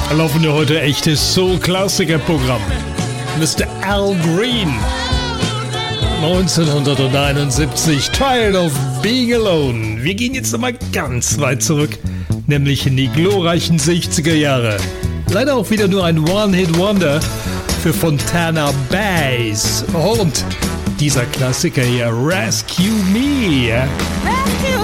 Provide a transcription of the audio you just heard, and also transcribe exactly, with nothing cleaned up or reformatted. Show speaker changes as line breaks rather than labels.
laufen ja heute echtes Soul-Klassiker-Programm. Mister Al Green, neunzehnhunderteinundsiebzig, Tired of Being Alone. Wir gehen jetzt nochmal ganz weit zurück, nämlich in die glorreichen sechziger Jahre. Leider auch wieder nur ein One-Hit-Wonder für Fontana Bass. Und dieser Klassiker hier, Rescue Me.
Rescue